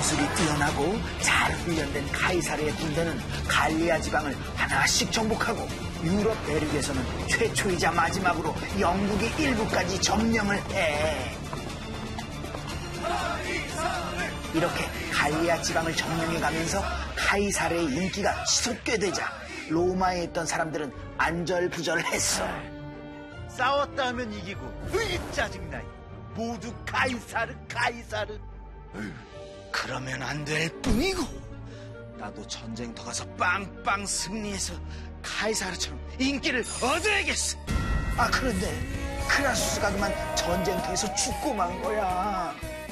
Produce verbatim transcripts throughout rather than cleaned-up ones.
기술이 뛰어나고 잘 훈련된 카이사르의 군대는 갈리아 지방을 하나씩 정복하고 유럽 대륙에서는 최초이자 마지막으로 영국의 일부까지 점령을 해. 이렇게 갈리아 지방을 점령해가면서 카이사르의 인기가 치솟게 되자 로마에 있던 사람들은 안절부절했어. 싸웠다 하면 이기고, 으이 짜증나. 모두 카이사르 카이사르. 그러면 안 될 뿐이고, 나도 전쟁터 가서 빵빵 승리해서 카이사르처럼 인기를 얻어야겠어. 아, 그런데 크라수스가 그만 전쟁터에서 죽고 만 거야.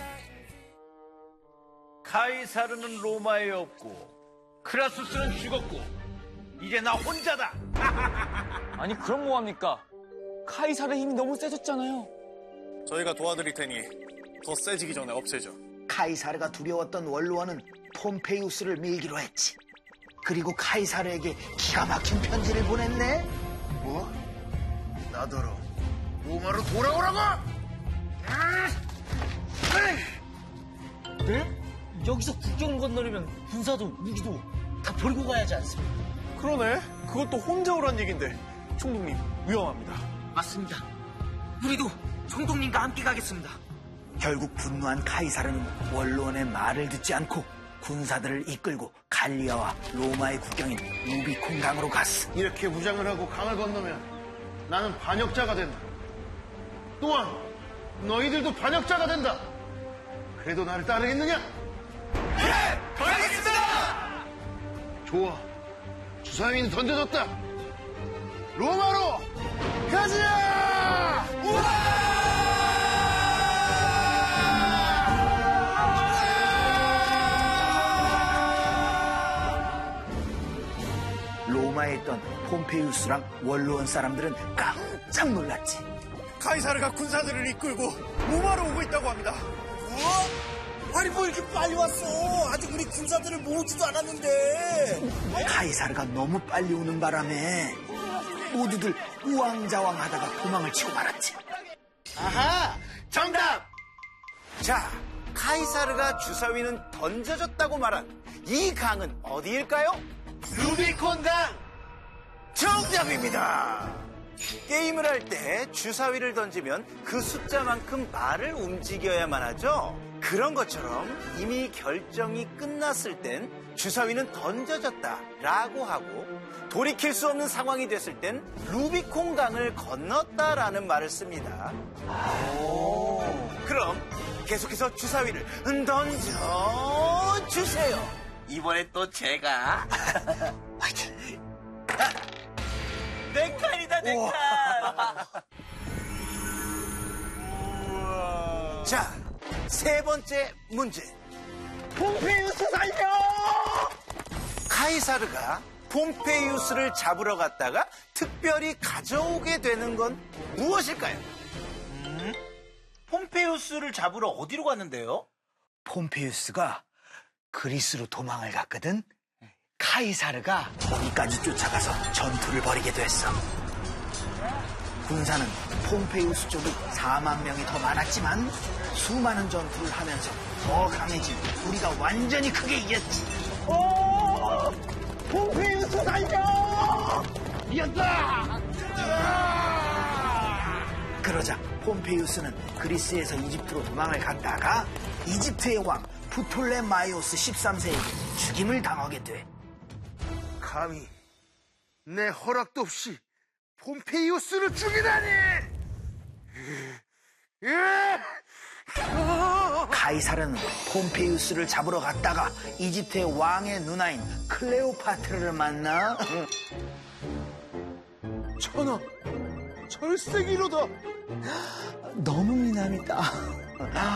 카이사르는 로마에 없고 크라수스는 죽었고 이제 나 혼자다. 아니 그럼 뭐합니까? 카이사르 힘이 너무 세졌잖아요. 저희가 도와드릴 테니 더 세지기 전에 없애죠. 카이사르가 두려웠던 원로원은 폼페이우스를 밀기로 했지. 그리고 카이사르에게 기가 막힌 편지를 보냈네. 뭐? 나더러 로마로 돌아오라고? 네? 여기서 국경을 건너려면 군사도 무기도 다 버리고 가야지 않습니까? 그러네. 그것도 혼자 오란 얘긴데 총독님 위험합니다. 맞습니다. 우리도 총독님과 함께 가겠습니다. 결국 분노한 카이사르는 원로원의 말을 듣지 않고 군사들을 이끌고 갈리아와 로마의 국경인 루비콘 강으로 갔어. 이렇게 무장을 하고 강을 건너면 나는 반역자가 된다. 또한 너희들도 반역자가 된다. 그래도 나를 따르겠느냐? 네! 돌아가겠습니다! 좋아. 주사위는 던져졌다. 로마로 가자! 우와! 로마에 있던 폼페이우스랑 원로원 사람들은 깜짝 놀랐지. 카이사르가 군사들을 이끌고 로마로 오고 있다고 합니다. 뭐? 아니 뭐 이렇게 빨리 왔어? 아직 우리 군사들을 모으지도 않았는데. 카이사르가 너무 빨리 오는 바람에 모두들 우왕좌왕하다가 도망을 치고 말았지. 아하! 정답! 자, 카이사르가 주사위는 던져졌다고 말한 이 강은 어디일까요? 루비콘 강! 정답입니다! 게임을 할 때 주사위를 던지면 그 숫자만큼 말을 움직여야만 하죠? 그런 것처럼 이미 결정이 끝났을 땐 주사위는 던져졌다 라고 하고 돌이킬 수 없는 상황이 됐을 땐 루비콘 강을 건넜다라는 말을 씁니다. 그럼 계속해서 주사위를 던져주세요. 이번엔 또 제가 내 칸이다 내 칸. 자, 세 번째 문제. 폼페이우스 살려! 카이사르가 폼페이우스를 잡으러 갔다가 특별히 가져오게 되는 건 무엇일까요? 음? 폼페이우스를 잡으러 어디로 갔는데요? 폼페이우스가 그리스로 도망을 갔거든. 카이사르가 거기까지 쫓아가서 전투를 벌이게 됐어. 군사는 폼페이우스 쪽이 사만 명이 더 많았지만 수많은 전투를 하면서 더 강해진 우리가 완전히 크게 이겼지. 오! 폼페이우스 달려! 이겼다! 그러자 폼페이우스는 그리스에서 이집트로 도망을 갔다가 이집트의 왕 프톨레마이오스 십삼 세에게 죽임을 당하게 돼. 감히 내 허락도 없이 폼페이우스를 죽이다니! 카이사르는 폼페이우스를 잡으러 갔다가 이집트의 왕의 누나인 클레오파트라를 만나. 전하, 철새기로다. 너무 미남이다.